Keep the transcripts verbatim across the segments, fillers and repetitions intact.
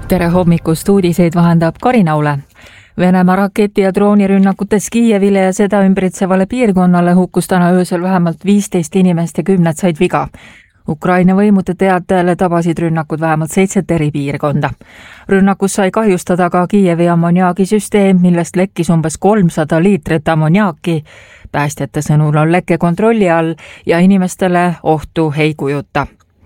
Tere hommikust, uudiseid vahendab Karina Ule. Venemaa raketi- ja droonirünnakutes Kiievile ja seda ümbritsevale piirkonnale hukkus täna öösel vähemalt viisteist inimest ja kümned said viga. Ukraina võimude teatajale tabasid rünnakud vähemalt seitset eri piirkonda. Rünnakus sai kahjustada ka Kiievi ammoniaagisüsteem, millest lekkis umbes kolmsada liitrit ammoniaaki. Päästjate sõnul on leke kontrolli all ja inimestele ohtu ei kujuta.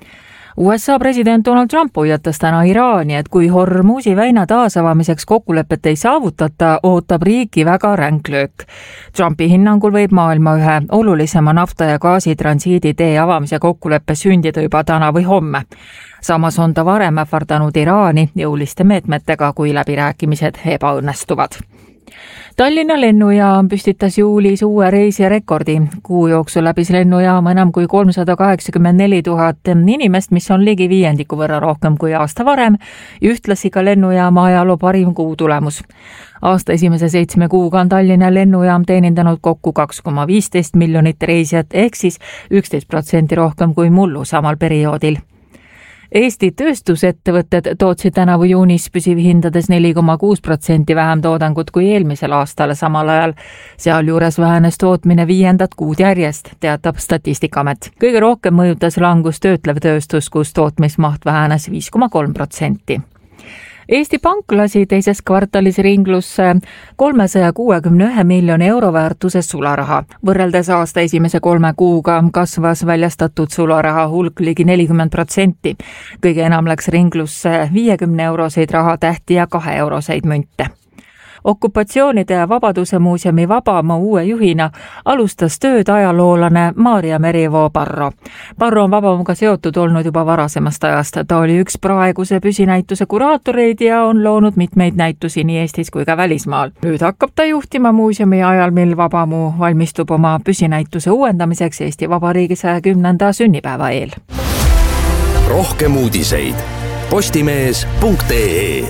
U S A president Donald Trump hoiatas täna Iraani, et kui Hormuzi väina taasavamiseks kokkulepet ei saavutata, ootab riiki väga ränk löök. Trumpi hinnangul võib maailma ühe olulisema nafta- ja gaasitransiidi tee avamise kokkuleppe sündida juba täna või homme. Samas on ta varem ähvardanud Iraani jõuliste meetmetega, kui läbirääkimised ebaõnnestuvad. Tallinna lennujaam püstitas juulis uue reisija rekordi. Kuu jooksul läbis lennujaama enam kui kolmsada kaheksakümmend neli tuhat inimest, mis on ligi viiendiku võrra rohkem kui aasta varem, ühtlasi ka lennujaama ajaloo parim kuu tulemus. Aasta esimese seitsme kuuga on Tallinna lennujaam teenindanud kokku kaks koma viisteist miljonit reisijat, ehk siis üksteist protsenti rohkem kui mullu samal perioodil. Eesti tööstusettevõtted tootsid tänavu juunis püsivhindades neli koma kuus protsenti vähem toodangut kui eelmisel aastal samal ajal. Sealjuures vähenes tootmine viiendat kuud järjest, teatab Statistikaamet. Kõige rohkem mõjutas langus töötlev tööstus, kus tootmismaht vähenes viis koma kolm protsenti. Eesti Pank lasi teises kvartalis ringlusse kolmesaja kuuekümne ühe miljoni euro väärtuses sularaha. Võrreldes aasta esimese kolme kuuga kasvas väljastatud sularaha hulk ligi nelikümmend protsenti. Kõige enam läks ringlusse viiekümne euroseid rahatähti ja kahe euroseid münte. Okupatsioonide ja Vabaduse muuseumi Vabamaa uue juhina alustas tööd ajaloolane Maarja Merivoo Parro. Parro on Vabamaaga seotud olnud juba varasemast ajast. Ta oli üks praeguse püsinäituse kuraatoreid ja on loonud mitmeid näitusi nii Eestis kui ka välismaal. Nüüd hakkab ta juhtima muuseumi ajal, mil Vabamuu valmistub oma püsinäituse uuendamiseks Eesti Vabariigi saja kümnenda sünnipäeva eel. Rohkem uudiseid postimees punkt ee.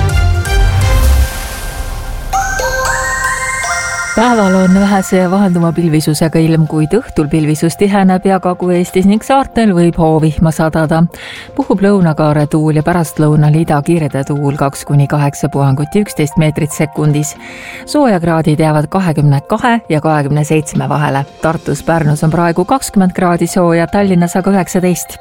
Päeval on vähese vahenduma pilvisusega ilm, kuid õhtul pilvisus tiheneb ja Kagu-Eestis ning saartel võib hoovihma sadada. Puhub lõunakaare tuul ja pärastlõunal idakiirede tuul kaks kuni kaheksa puhangut ja üksteist meetrit sekundis. Soojakraadid jäävad kahekümne kahe ja kahekümne seitsme vahele. Tartus, Pärnus on praegu kakskümmend kraadi sooja, Tallinnas aga üheksateist.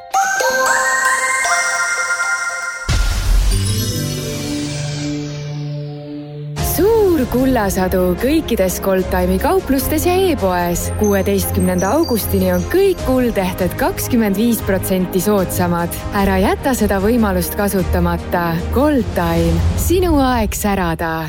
Kullasadu kõikides Goldtime'i kauplustes ja e-poes. kuueteistkümnenda augustini on kõik kuldehted kakskümmend viis protsenti soodsamad. Ära jäta seda võimalust kasutamata. Goldtime. Sinu aeg särada.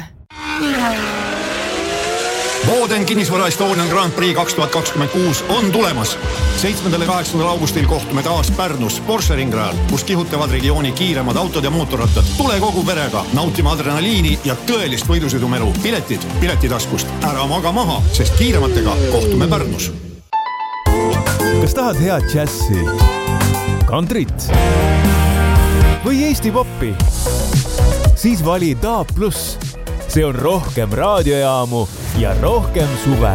Boden kinnisvara Estonian Grand Prix kaks tuhat kakskümmend kuus on tulemas. seitsmendal ja kaheksandal augustil kohtume taas Pärnus Porsche ringrajal, kus kihutavad regiooni kiiremad autod ja mootorrattad. Tule kogu perega nautima adrenaliini ja tõelist võidusõidumelu. Piletid piletitaskust. Ära maga maha, sest kiirematega kohtume Pärnus. Kas tahad head džässi, kantrit või Eesti poppi? Siis vali D A B plus. See on rohkem raadiojaamu ja rohkem suve.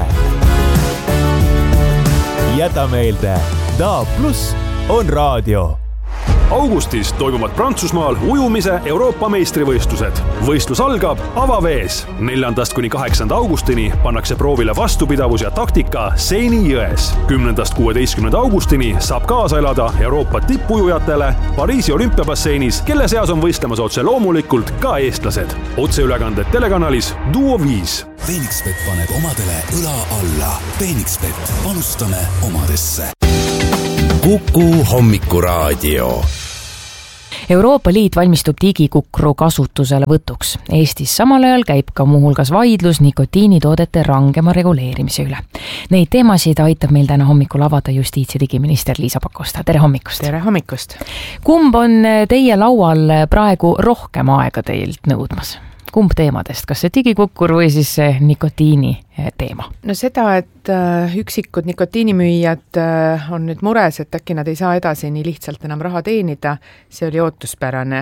Jäta meelde, D A B plus on raadio. Augustis toimuvad Prantsusmaal ujumise Euroopa meistrivõistlused. Võistlus algab avavees. neljandast kuni kaheksanda augustini pannakse proovile vastupidavus ja taktika Seini jões. kümnendast kuueteistkümnenda augustini saab kaasa elada Euroopa tippujujatele Pariisi olümpiabasseinis, kelle seas on võistlemas otse loomulikult ka eestlased. Otseülekanded telekanalis Duo viis. Phoenixbet paneb omadele õla alla. Phoenixbet, panustame omadesse. Kuku hommikuraadio. Euroopa Liit valmistub digikukru kasutusele võtuks. Eestis samal ajal käib ka muuhulgas vaidlus nikotiinitoodete rangema reguleerimise üle. Neid teemasid aitab meil täna hommikul avada justiits- ja digiminister Liisa Pakosta. Tere hommikust! Tere hommikust! Kumb on teie laual praegu rohkem aega teilt nõudmas? Kumb teemadest? Kas see digikukkur või siis see nikotiini teema? No seda, et üksikud nikotiinimüüjad on nüüd mures, et äkki nad ei saa edasi nii lihtsalt enam raha teenida, see oli ootuspärane.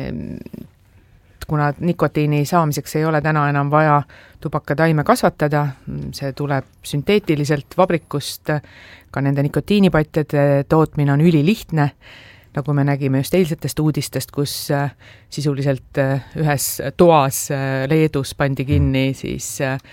Kuna nikotiini saamiseks ei ole täna enam vaja tubakataime kasvatada, see tuleb sünteetiliselt vabrikust, ka nende nikotiinipatjade tootmine on ülilihtne, nagu me nägime just eilsetest uudistest, kus sisuliselt ühes toas Leedus pandi kinni siis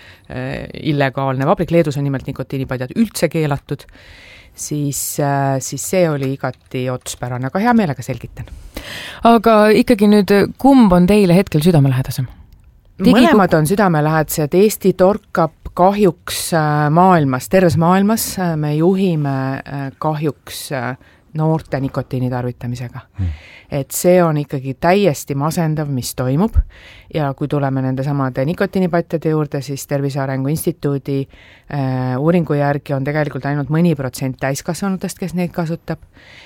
illegaalne vabrik, Leedus on nimelt nikotiinipadjad üldse keelatud, siis, siis see oli igati otspärane, aga hea meelega selgitan. Aga ikkagi nüüd, kumb on teile hetkel südamelähedasem? Digi... Mõlemad on südamelähedased, Eesti torkab kahjuks maailmas, terves maailmas me juhime kahjuks noorte nikotiini tarvitamisega. Hmm. Et see on ikkagi täiesti masendav, mis toimub ja kui tuleme nende samade nikotiinipatjade juurde, siis Tervise Arengu Instituudi äh, uuringu järgi on tegelikult ainult mõni protsent täiskasvanutest, kes neid kasutab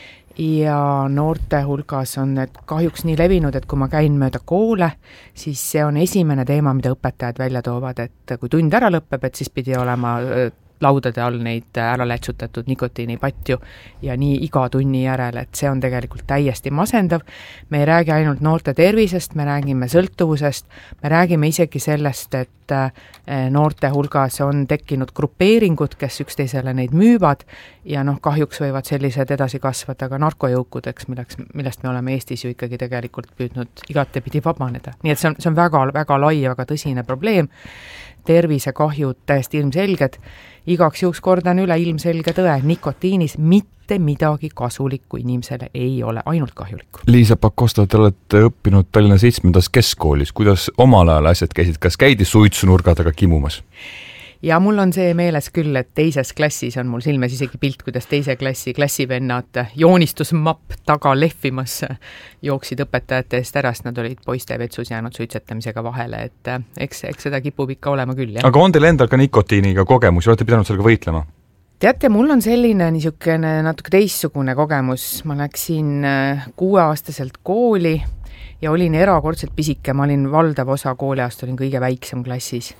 ja noorte hulgas on need kahjuks nii levinud, et kui ma käin mööda koole, siis see on esimene teema, mida õpetajad välja toovad, et kui tund ära lõpeb, et siis pidi olema laudade all neid ära lätsutatud nikotiinipatju ja nii iga tunni järel, et see on tegelikult täiesti masendav. Me ei räägi ainult noorte tervisest, me räägime sõltuvusest, me räägime isegi sellest, et noorte hulgas on tekkinud grupeeringud, kes üksteisele neid müüvad ja noh, kahjuks võivad sellised edasi kasvada ka narkojõukudeks, milleks, millest me oleme Eestis ju ikkagi tegelikult püüdnud igatepidi vabaneda. Nii et see on, see on väga, väga lai ja väga tõsine probleem. Tervisekahjud täiesti ilmselged. Igaks juhuks kordan üle ilmselge tõe, nikotiinis mitte midagi kasulikku inimesele ei ole, ainult kahjulikku. Liisa Pakosta, te olete õppinud Tallinna seitsmendas keskkoolis. Kuidas omal ajal asjad käisid? Kas käidi suitsunurga taga kimumas? Ja mul on see meeles küll, et teises klassis on mul silmes isegi pilt, kuidas teise klassi klassivennad joonistusmapp taga lehvimas jooksid õpetajate eest ära, sest nad olid poiste vetsus jäänud suitsetamisega vahele, et eks, eks seda kipub ikka olema küll. Jah. Aga on teil endal ka nikotiiniga kogemus, olete pidanud sellega võitlema? Teate, mul on selline niisugune natuke teissugune kogemus. Ma läksin kuueaastaselt kooli ja olin erakordselt pisike, ma olin valdav osa kooliaast, olin kõige väiksem klassis.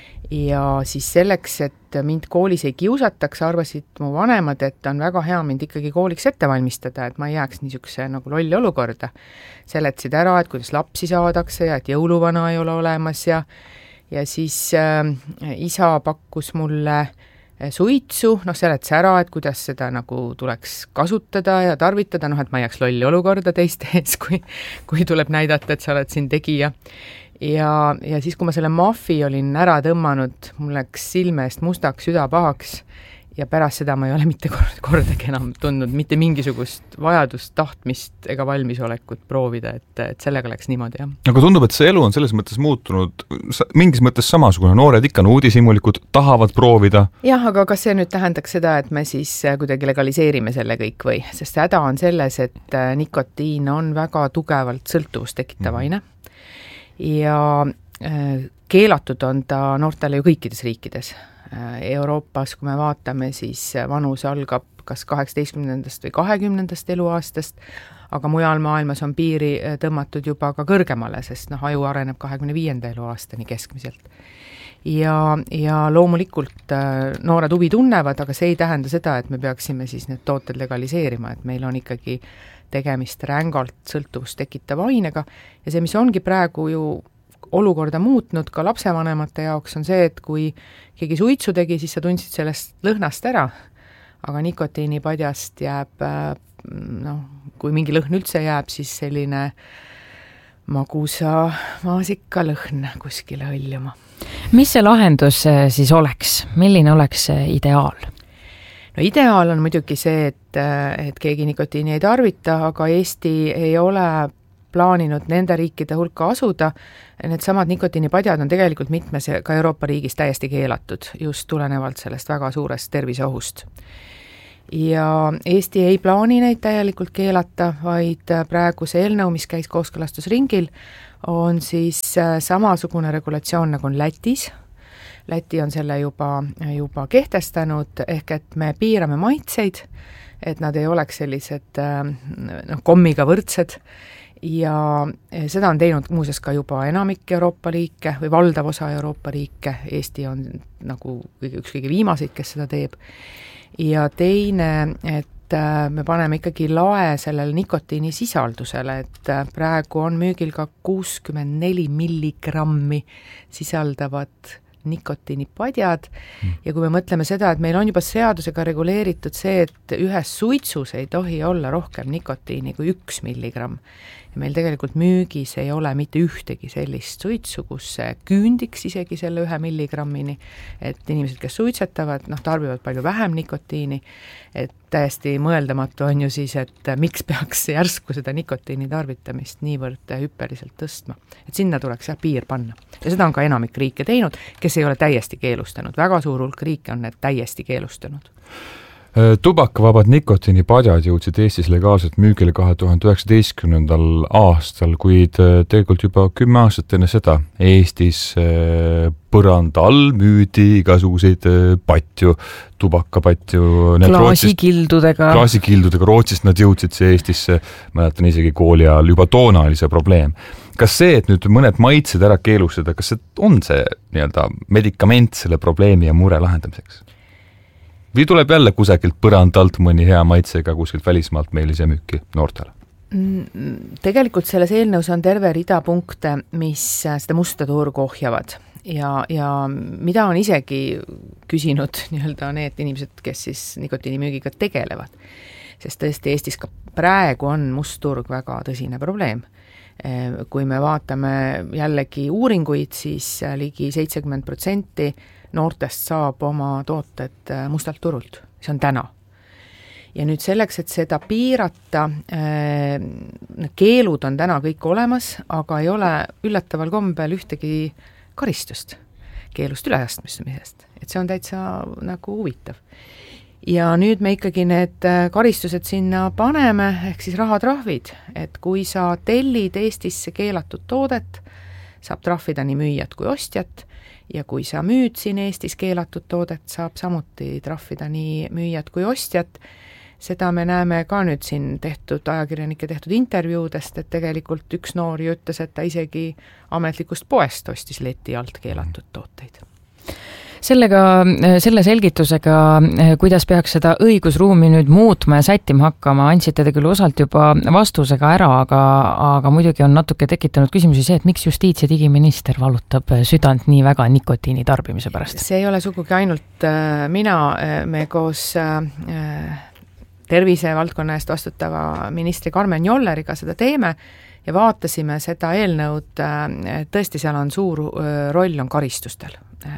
Ja siis selleks, et mind koolis ei kiusataks, arvasid mu vanemad, et on väga hea mind ikkagi kooliks ette valmistada, et ma ei jääks niisuguse nagu lolli olukorda. Seletasid ära, et kuidas lapsi saadakse ja et jõuluvana ei ole olemas ja, ja siis äh, isa pakkus mulle suitsu, noh seletas ära, et kuidas seda nagu tuleks kasutada ja tarvitada, noh et ma ei jääks lolli olukorda teiste ees, kui, kui tuleb näidata, et sa oled siin tegija. Ja, ja siis, kui ma selle maffi olin ära tõmmanud, mul läks silme eest mustaks, süda pahaks ja pärast seda ma ei ole mitte kord, kordagi enam tundnud mitte mingisugust vajadust, tahtmist ega valmisolekut proovida, et, et sellega läks niimoodi, jah. Aga tundub, et see elu on selles mõttes muutunud mingis mõttes samasugune, noored ikka on uudishimulikud, tahavad proovida. Jah, aga kas see nüüd tähendaks seda, et me siis kuidagi legaliseerime selle kõik või? Sest häda on selles, et nikotiin on väga tugevalt sõltuvust tekitav aine. Mm. Ja keelatud on ta noortele ju kõikides riikides. Euroopas, kui me vaatame, siis vanus algab kas kaheksateistkümnendast või kahekümnendast eluaastast, aga mujal maailmas on piiri tõmmatud juba ka kõrgemale, sest noh, aju areneb kahekümne viienda eluaastani keskmiselt. Ja, ja loomulikult noored huvi tunnevad, aga see ei tähenda seda, et me peaksime siis need tooted legaliseerima, et meil on ikkagi tegemist rängalt sõltuvust tekitava ainega ja see, mis ongi praegu ju olukorda muutnud ka lapsevanemate jaoks, on see, et kui keegi suitsu tegi, siis sa tundsid sellest lõhnast ära, aga nikotiinipadjast jääb, noh, kui mingi lõhn üldse jääb, siis selline magusa maasika lõhn kuskile hõljuma. Mis see lahendus siis oleks? Milline oleks see ideaal? No ideaal on muidugi see, et, et keegi nikotiini ei tarvita, aga Eesti ei ole plaaninud nende riikide hulka asuda. Need samad nikotiinipadjad on tegelikult mitmes ka Euroopa riigis täiesti keelatud, just tulenevalt sellest väga suurest terviseohust. Ja Eesti ei plaani neid täielikult keelata, vaid praegu see eelnõu, mis käis kooskõlastusringil, on siis samasugune regulatsioon nagu on Lätis. Läti on selle juba, juba kehtestanud, ehk et me piirame maitseid, et nad ei oleks sellised noh, kommiga võrdsed ja seda on teinud muuseas ka juba enamik Euroopa riike või valdav osa Euroopa riike. Eesti on nagu üks kõige viimaseid, kes seda teeb. Ja teine, et me paneme ikkagi lae sellele nikotiini sisaldusele, et praegu on müügil ka kuuskümmend neli milligrammi sisaldavat nikotiinipadjad mm. ja kui me mõtleme seda, et meil on juba seadusega reguleeritud see, et ühes suitsus ei tohi olla rohkem nikotiini kui üks milligramm. Ja meil tegelikult müügis ei ole mitte ühtegi sellist suitsu, kus see küündiks isegi selle ühe milligrammini, et inimesed, kes suitsetavad, noh, tarbivad palju vähem nikotiini, et täiesti mõeldamatu on ju siis, et miks peaks järsku seda nikotiini tarvitamist niivõrd hüppeliselt tõstma. Et sinna tuleks jah piir panna. Ja seda on ka enamik riike teinud, kes ei ole täiesti keelustanud. Väga suur hulk riike on need täiesti keelustanud. Tubakavabad nikotiinipadjad jõudsid Eestis legaalselt müügile kahe tuhande üheksateistkümnendal aastal, kuid tegelikult juba kümme aastat enne seda Eestis põranda all müüdi igasuguseid patju, tubakapatju. Klaasikildudega. Klaasikildudega, Rootsist nad jõudsid see Eestisse, mäletan isegi kooli ajal, juba toona oli see probleem. Kas see, et nüüd mõned maitsed ära keelustada, kas see on see nii-öelda medikament selle probleemi ja mure lahendamiseks? Või tuleb jälle kusagilt põrandalt mõni hea maitsega kuskilt välismaalt meil ise müüki noortele? Tegelikult selles eelnõus on terve rida punkte, mis seda musta turgu ohjavad. Ja, ja mida on isegi küsinud nii-öelda need inimesed, kes siis nikotiinimüügiga tegelevad. Sest tõesti Eestis ka praegu on must turg väga tõsine probleem. Kui me vaatame jällegi uuringuid, siis ligi seitsekümmend protsenti noortest saab oma tooted mustalt turult. See on täna. Ja nüüd selleks, et seda piirata, keelud on täna kõik olemas, aga ei ole üllataval kombel ühtegi karistust keelust üleastmisest. Et see on täitsa nagu huvitav. Ja nüüd me ikkagi need karistused sinna paneme, ehk siis rahatrahvid, et kui sa tellid Eestisse keelatud toodet, saab trahvida nii müüjat kui ostjat, ja kui sa müüd siin Eestis keelatud toodet, saab samuti trahvida nii müüjat kui ostjat. Seda me näeme ka nüüd siin tehtud ajakirjanike tehtud intervjuudest, et tegelikult üks noori ütles, et ta isegi ametlikust poest ostis leti alt keelatud tooteid. Sellega, selle selgitusega, kuidas peaks seda õigusruumi nüüd muutma ja sättima hakkama, andsite te küll osalt juba vastusega ära, aga, aga muidugi on natuke tekitanud küsimusi see, et miks justiits- ja digiminister valutab südant nii väga nikotiini tarbimise pärast? See ei ole sugugi ainult mina, me koos tervisevaldkonna eest vastutava ministri Karmen Jolleriga seda teeme ja vaatasime seda eelnõud, tõesti seal on suur roll on karistustel.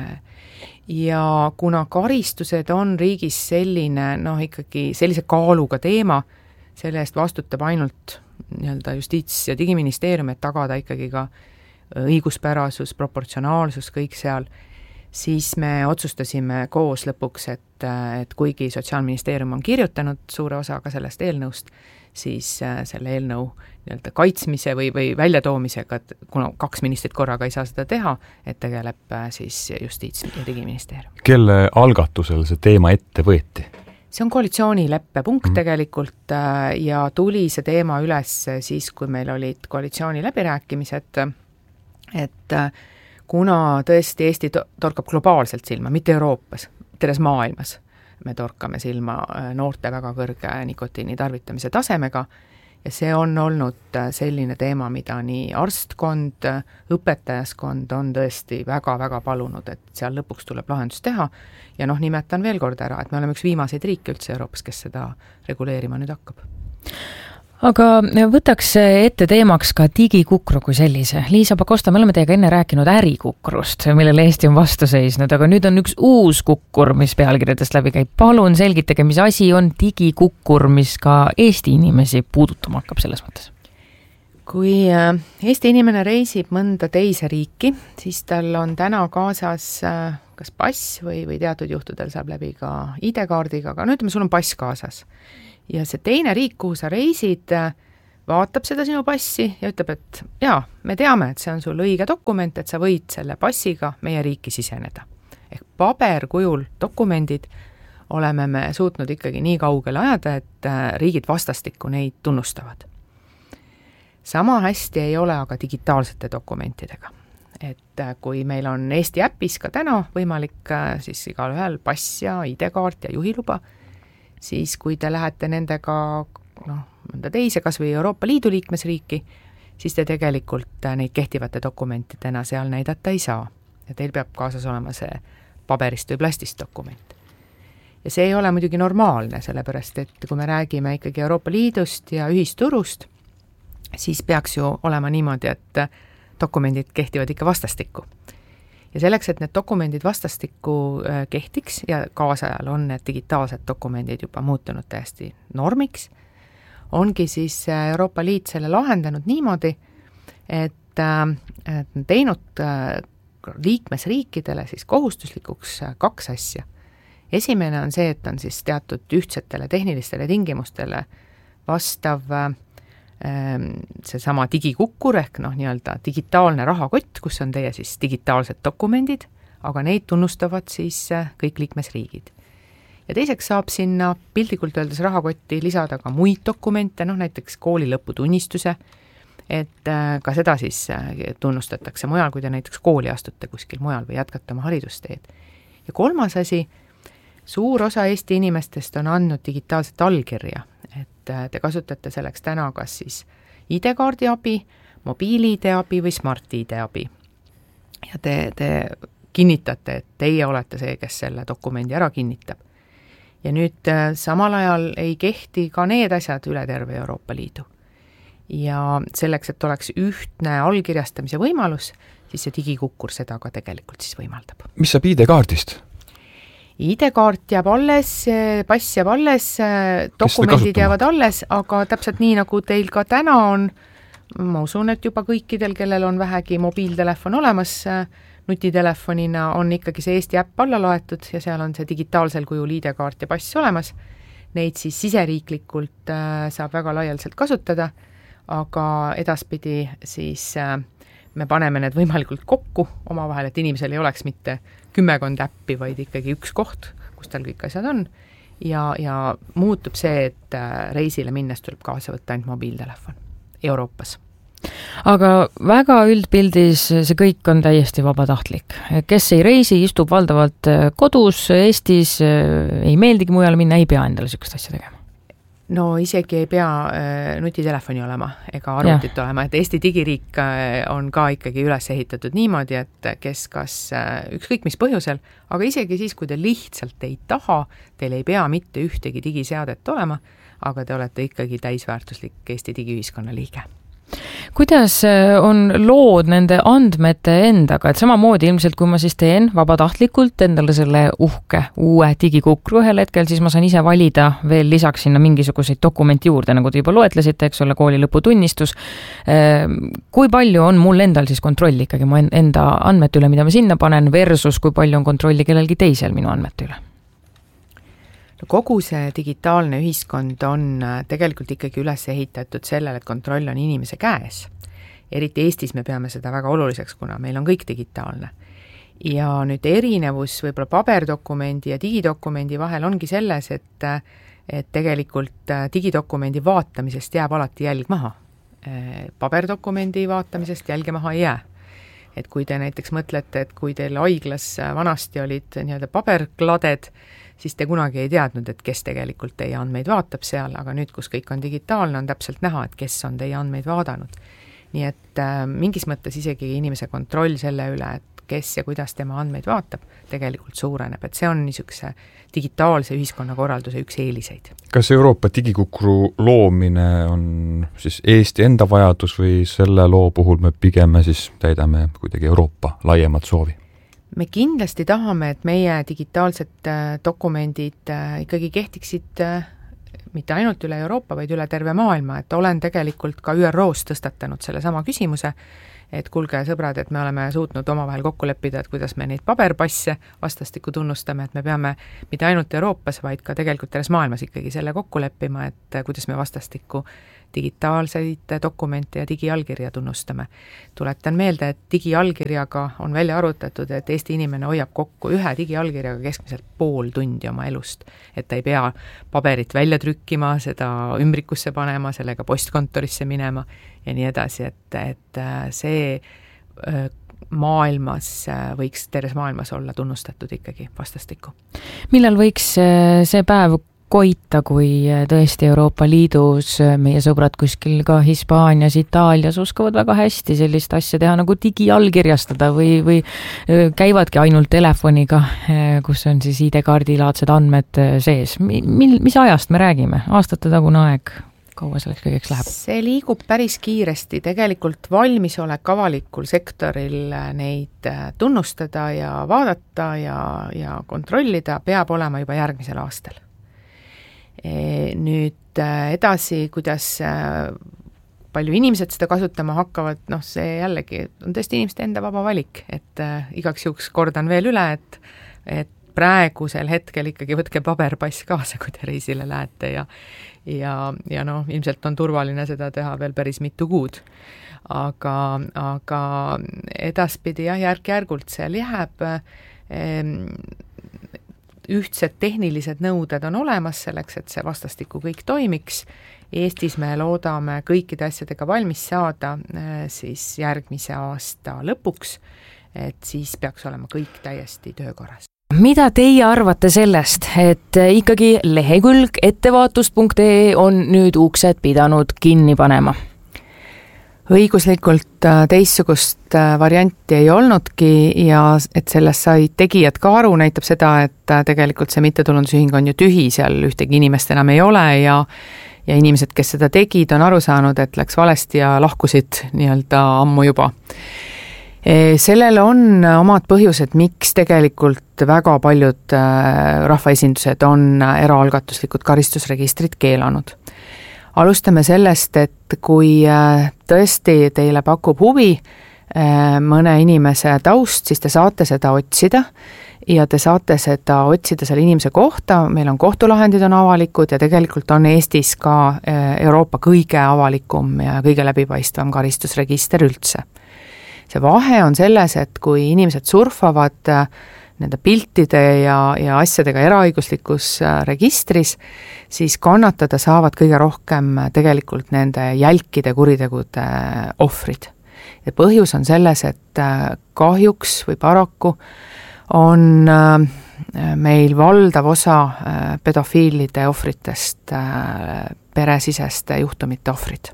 Ja kuna karistused on riigis selline, noh ikkagi sellise kaaluga teema, selle eest vastutab ainult nii-öelda justiits- ja digiministeerium, et tagada ikkagi ka õiguspärasus, proportsionaalsus, kõik seal, siis me otsustasime koos lõpuks, et, et kuigi Sotsiaalministeerium on kirjutanud suure osaga sellest eelnõust, siis selle eelnõu nii-öelda kaitsmise või, või väljatoomisega, et kuna kaks ministrit korraga ei saa seda teha, et tegeleb siis justiits- ja digiministeerium. Kelle algatusel see teema ette võeti? See on koalitsioonileppe punkt mm. tegelikult ja tuli see teema üles siis, kui meil olid koalitsiooni läbirääkimised, et kuna tõesti Eesti torkab globaalselt silma, mitte Euroopas, terves maailmas, me torkame silma noorte väga kõrge nikotiini tarvitamise tasemega ja see on olnud selline teema, mida nii arstkond, õpetajaskond on tõesti väga-väga palunud, et seal lõpuks tuleb lahendus teha ja noh, nimetan veel kord ära, et me oleme üks viimaseid riike üldse Euroopas, kes seda reguleerima nüüd hakkab. Aga võtaks ette teemaks ka digikukru kui sellise. Liisa Pakosta, me oleme teiega enne rääkinud ärikukrust, millele Eesti on vastu seisnud, aga nüüd on üks uus kukkur, mis pealkirjadest läbi käib. Palun selgitage, mis asi on digikukkur, mis ka Eesti inimesi puudutama hakkab selles mõttes? Kui Eesti inimene reisib mõnda teise riiki, siis tal on täna kaasas kas pass või, või teatud juhtudel saab läbi ka I D-kaardiga, aga no ütleme, sul on pass kaasas. Ja see teine riik, kuhu sa reisid, vaatab seda sinu passi ja ütleb, et jaa, me teame, et see on sul õige dokument, et sa võid selle passiga meie riiki siseneda. Ehk paberkujul dokumendid oleme me suutnud ikkagi nii kaugele ajada, et riigid vastastikku neid tunnustavad. Sama hästi ei ole aga digitaalsete dokumentidega. Et kui meil on Eesti äpis ka täna võimalik siis igal ühel pass ja I D-kaart ja juhiluba, siis kui te lähete nendega noh, mõnda teise, kas või Euroopa Liidu liikmesriiki, siis te tegelikult neid kehtivate dokumentidena seal näidata ei saa. ja teil peab kaasas olema see paberist või plastist dokument. Ja see ei ole muidugi normaalne, sellepärast et kui me räägime ikkagi Euroopa Liidust ja ühisturust, siis peaks ju olema niimoodi, et dokumendid kehtivad ikka vastastikku. Ja selleks, et need dokumendid vastastikku kehtiks ja kaasajal on need digitaalsed dokumendid juba muutunud täiesti normiks, ongi siis Euroopa Liit selle lahendanud niimoodi, et, et teinud liikmesriikidele siis kohustuslikuks kaks asja. Esimene on see, et on siis teatud ühtsetele tehnilistele tingimustele vastav see sama digikukkur ehk noh, nii-öelda digitaalne rahakott, kus on teie siis digitaalsed dokumendid, aga neid tunnustavad siis kõik liikmesriigid. Ja teiseks saab sinna piltlikult öeldes rahakotti lisada ka muid dokumente, noh näiteks kooli lõputunnistuse, et ka seda siis tunnustatakse mujal, kui te näiteks kooli astute kuskil mujal või jätkate oma haridusteed. Ja kolmas asi, suur osa Eesti inimestest on andnud digitaalset allkirja, et te kasutate selleks täna kas siis I D-kaardi abi, mobiil-I D abi või smart-I D abi. Ja te, te kinnitate, et teie olete see, kes selle dokumendi ära kinnitab. Ja nüüd samal ajal ei kehti ka need asjad üle terve Euroopa Liidu. Ja selleks, et oleks ühtne allkirjastamise võimalus, siis see digikukkur seda ka tegelikult siis võimaldab. Mis saab I D-kaardist? I D-kaart jääb alles, pass jääb alles, dokumendid jäävad alles, aga täpselt nii, nagu teil ka täna on, ma usun, et juba kõikidel, kellel on vähegi mobiiltelefon olemas, nutitelefonina on ikkagi see Eesti äpp alla laetud ja seal on see digitaalsel kujul I D-kaart ja pass olemas. Neid siis siseriiklikult saab väga laialdaselt kasutada, aga edaspidi siis me paneme need võimalikult kokku omavahel, et inimesel ei oleks mitte kümmekond äppi, vaid ikkagi üks koht, kus tal kõik asjad on. Ja, ja muutub see, et reisile minnes tuleb kaasa võtta ainult mobiiltelefon Euroopas. Aga väga üldpildis see kõik on täiesti vabatahtlik. Kes ei reisi, istub valdavalt kodus, Eestis, ei meeldigi mujal minna, ei pea endale sükest asja tegema. No isegi ei pea äh, nutitelefoni olema ega arvutit ja. olema, et Eesti digiriik äh, on ka ikkagi üles ehitatud niimoodi, et kes kas äh, ükskõik mis põhjusel, aga isegi siis, kui te lihtsalt ei taha, teil ei pea mitte ühtegi digiseadet olema, aga te olete ikkagi täisväärtuslik Eesti digiühiskonna liige. Kuidas on lood nende andmete endaga, et samamoodi ilmselt kui ma siis teen vabatahtlikult endale selle uhke uue digikukru ühel hetkel, siis ma saan ise valida veel lisaks sinna mingisuguseid dokumenti juurde, nagu te juba loetlesite, eks ole, kooli lõputunnistus. Kui palju on mul endal siis kontrolli ikkagi mu enda andmete üle, mida ma sinna panen, versus kui palju on kontrolli kellelgi teisel minu andmete üle? Kogu see digitaalne ühiskond on tegelikult ikkagi üles ehitatud sellele, et kontroll on inimese käes. Eriti Eestis me peame seda väga oluliseks, kuna meil on kõik digitaalne. Ja nüüd erinevus võib-olla paberdokumendi ja digidokumendi vahel ongi selles, et, et tegelikult digidokumendi vaatamisest jääb alati jälg maha. Paberdokumendi vaatamisest jälge maha ei jää. Et kui te näiteks mõtlete, et kui teil haiglas vanasti olid nii-öelda paberkladed, siis te kunagi ei teadnud, et kes tegelikult teie andmeid vaatab seal, aga nüüd, kus kõik on digitaalne, on täpselt näha, et kes on teie andmeid vaadanud. Nii et äh, mingis mõttes isegi inimese kontroll selle üle, et kes ja kuidas tema andmeid vaatab, tegelikult suureneb, et see on niisuguse digitaalse ühiskonnakorralduse üks eeliseid. Kas Euroopa digikukru loomine on siis Eesti enda vajadus või selle loo puhul me pigem siis täidame kuidagi Euroopa laiemat soovi? Me kindlasti tahame, et meie digitaalsed dokumendid ikkagi kehtiksid mitte ainult üle Euroopa, vaid üle terve maailma, et olen tegelikult ka Ü R O-s tõstatanud selle sama küsimuse, et kuulge sõbrad, et me oleme suutnud omavahel kokku leppida, et kuidas me neid paberpasse vastastikku tunnustame, et me peame mitte ainult Euroopas, vaid ka tegelikult terves maailmas ikkagi selle kokku leppima, et kuidas me vastastikku digitaalseid dokumente ja digiallkirja tunnustame. Tuletan meelde, et digiallkirjaga on välja arvutatud, et Eesti inimene hoiab kokku ühe digiallkirjaga keskmiselt pool tundi oma elust. Et ta ei pea paberit välja trükkima, seda ümbrikusse panema, sellega postkontorisse minema ja nii edasi, et, et see maailmas võiks terves maailmas olla tunnustatud ikkagi vastastikku. Millal võiks see päev koita, kui tõesti Euroopa Liidus meie sõbrad kuskil ka Hispaanias, Itaalias oskavad väga hästi sellist asja teha, nagu digiallkirjastada või, või käivadki ainult telefoniga, kus on siis I D-kaardilaadsed andmed sees. Mil, mis ajast me räägime? Aastate tagune aeg? Kaua selleks kõigeks läheb? See liigub päris kiiresti, tegelikult valmisolek avalikul sektoril neid tunnustada ja vaadata ja, ja kontrollida peab olema juba järgmisel aastal. Nüüd edasi, kuidas palju inimesed seda kasutama hakkavad, noh see jällegi on tõesti inimeste enda vaba valik, et igaks juhuks kordan veel üle, et, et praegusel hetkel ikkagi võtke paberpass kaasa, kui te reisile lähete ja ja, ja noh, ilmselt on turvaline seda teha veel päris mitu kuud. Aga, aga edaspidi jah, järk-järgult seal jääb ehm, ühtsed tehnilised nõuded on olemas selleks, et see vastastikku kõik toimiks. Eestis me loodame kõikide asjadega valmis saada siis järgmise aasta lõpuks, et siis peaks olema kõik täiesti töökorras. Mida teie arvate sellest, et ikkagi lehekülg ettevaatust punkt E E on nüüd uksed pidanud kinni panema? Õiguslikult teissugust varianti ei olnudki ja et sellest sai tegijad ka aru, näitab seda, et tegelikult see mittetulundusühing on ju tühi, seal ühtegi inimest enam ei ole ja ja inimesed, kes seda tegid, on aru saanud, et läks valesti ja lahkusid nii-öelda ammu juba. Sellel on omad põhjused, miks tegelikult väga paljud rahvaesindused on eraalgatuslikud karistusregistrid keelanud. Alustame sellest, et kui tõesti teile pakub huvi mõne inimese taust, siis te saate seda otsida ja te saate seda otsida selle inimese kohta, meil on kohtulahendid on avalikud ja tegelikult on Eestis ka Euroopa kõige avalikum ja kõige läbipaistvam karistusregister üldse. See vahe on selles, et kui inimesed surfavad nende piltide ja, ja asjadega eraõiguslikus registris, siis kannatada saavad kõige rohkem tegelikult nende jälkide kuritegude ohvrid. Ja põhjus on selles, et kahjuks või paraku on meil valdav osa pedofiilide ohvritest peresiseste juhtumite ohvrid.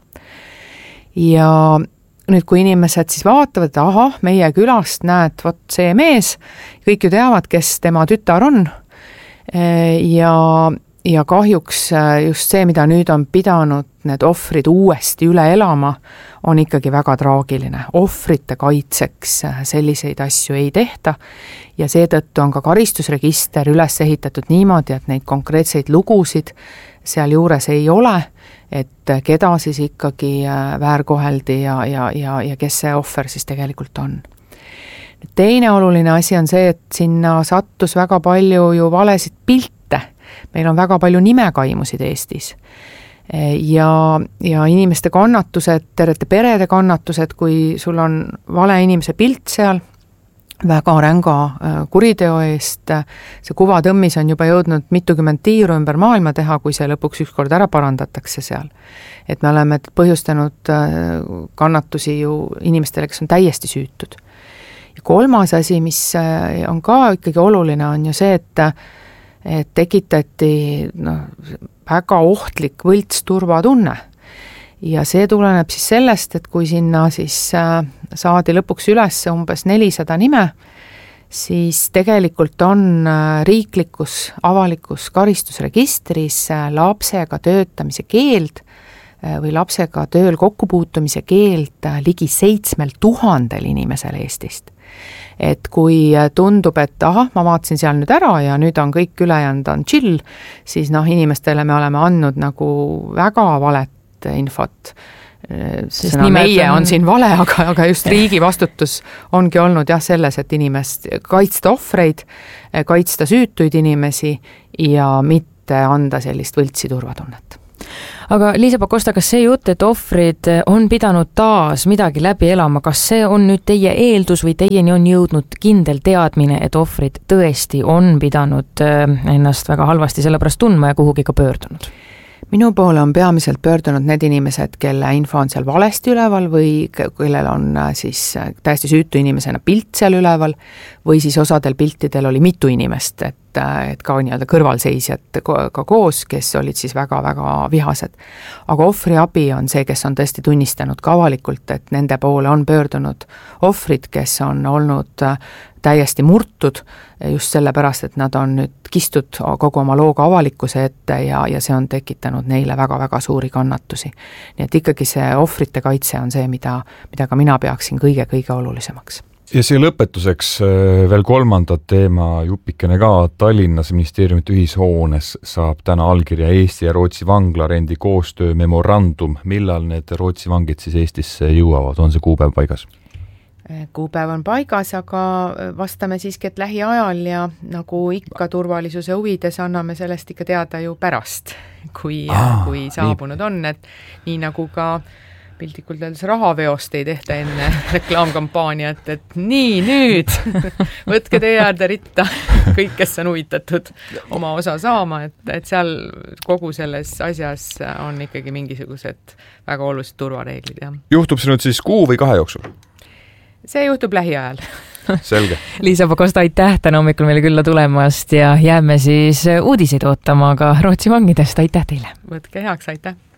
Ja nüüd, kui inimesed siis vaatavad, et aha, meie külast näed, vot see mees, kõik ju teavad, kes tema tütar on ja, ja kahjuks just see, mida nüüd on pidanud need ohvrid uuesti üle elama, on ikkagi väga traagiline. Ohvrite kaitseks selliseid asju ei tehta ja seetõttu on ka karistusregister üles ehitatud niimoodi, et neid konkreetseid lugusid seal juures ei ole, et keda siis ikkagi väärkoheldi ja, ja, ja, ja kes see ohver siis tegelikult on. Teine oluline asi on see, et sinna sattus väga palju ju valesid pilte. Meil on väga palju nimekaimusid Eestis. Ja, ja inimeste kannatused, tervete perede kannatused, kui sul on vale inimese pilt seal, väga ränga kuriteo eest, see kuvatõmmis on juba jõudnud mitukümmend tiiru ümber maailma teha, kui see lõpuks ükskord ära parandatakse seal. Et me oleme põhjustanud kannatusi ju inimestele, kes on täiesti süütud. Ja kolmas asi, mis on ka ikkagi oluline, on ju see, et, et tekitati no, väga ohtlik võlts turvatunne. Ja see tuleneb siis sellest, et kui sinna siis saadi lõpuks üles umbes nelisada nime, siis tegelikult on riiklikus avalikus karistusregistris lapsega töötamise keeld või lapsega tööl kokkupuutumise keeld ligi seitsmel tuhandel inimesel Eestist. Et kui tundub, et aha, ma vaatasin seal nüüd ära ja nüüd on kõik ülejäänud on chill, siis noh, inimestele me oleme andnud nagu väga valet infot. Sõna meie on siin vale, aga, aga just riigi vastutus ongi olnud jah selles, et inimest kaitsta ohvreid, kaitsta süütuid inimesi ja mitte anda sellist võltsi turvatunnet. Aga Liisa Pakosta, kas see jutt, et ohvrid on pidanud taas midagi läbi elama, kas see on nüüd teie eeldus või teieni on jõudnud kindel teadmine, et ohvrid tõesti on pidanud ennast väga halvasti selle pärast tundma ja kuhugi ka pöördunud? Minu poole on peamiselt pöördunud need inimesed, kelle info on seal valesti üleval või kellel on siis täiesti süütu inimesena pilt seal üleval või siis osadel piltidel oli mitu inimest, et et ka nii-öelda kõrvalseisjad ka koos, kes olid siis väga-väga vihased. aga ohvriabi on see, kes on tõesti tunnistanud ka avalikult, et nende poole on pöördunud ohvrid, kes on olnud täiesti murtud just sellepärast, et nad on nüüd kistud kogu oma looga avalikkuse ette ja, ja see on tekitanud neile väga-väga suuri kannatusi. Nii et ikkagi see ohvrite kaitse on see, mida, mida ka mina peaksin kõige-kõige olulisemaks. Ja see lõpetuseks veel kolmanda teema jupikene ka. Tallinnas ministeeriumite ühishoones saab täna allkirja Eesti ja Rootsi vanglarendi koostöö memorandum. Millal need Rootsi vangid siis Eestisse jõuavad? On see kuupäev paigas? Kuupäev on paigas, aga vastame siiski, et lähiajal ja nagu ikka turvalisuse huvides anname sellest ikka teada ju pärast, kui, Aa, kui saabunud nii. On, et nii nagu ka piltlikult öeldes rahaveost ei tehta enne reklaamkampaaniat, et nii nüüd võtke teie äärde ritta kõik, kes on huvitatud oma osa saama, et, et seal kogu selles asjas on ikkagi mingisugused väga olulised turvareeglid. Ja. Juhtub see nüüd siis kuu või kahe jooksul? See juhtub lähiajal. Selge. Liisa Pakosta, aitäh täna hommikul meile külla tulemast ja jääme siis uudiseid ootama ka Rootsi vangidest. Aitäh teile. Võtke heaks, aitäh.